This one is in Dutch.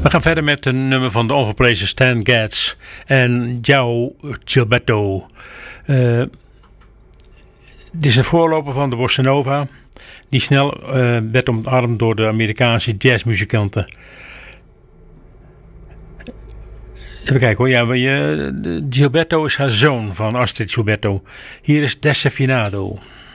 We gaan verder met een nummer van de onverprezen Stan Getz en João Gilberto. Dit is een voorloper van de bossa nova, die snel werd omarmd door de Amerikaanse jazzmuzikanten. Even kijken hoor, Gilberto is haar zoon van Astrid Gilberto. Hier is Desafinado.